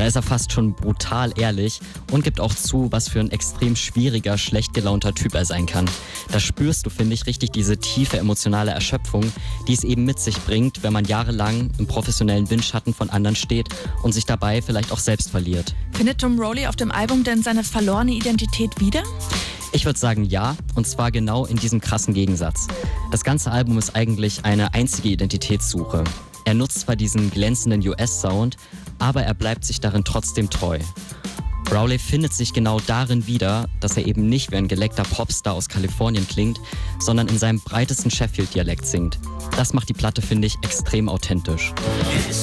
Da ist er fast schon brutal ehrlich und gibt auch zu, was für ein extrem schwieriger, schlecht gelaunter Typ er sein kann. Da spürst du, finde ich, richtig diese tiefe emotionale Erschöpfung, die es eben mit sich bringt, wenn man jahrelang im professionellen Windschatten von anderen steht und sich dabei vielleicht auch selbst verliert. Findet Tom Rowley auf dem Album denn seine verlorene Identität wieder? Ich würde sagen ja, und zwar genau in diesem krassen Gegensatz. Das ganze Album ist eigentlich eine einzige Identitätssuche. Er nutzt zwar diesen glänzenden US-Sound, aber er bleibt sich darin trotzdem treu. Rowley findet sich genau darin wieder, dass er eben nicht wie ein geleckter Popstar aus Kalifornien klingt, sondern in seinem breitesten Sheffield-Dialekt singt. Das macht die Platte, finde ich, extrem authentisch.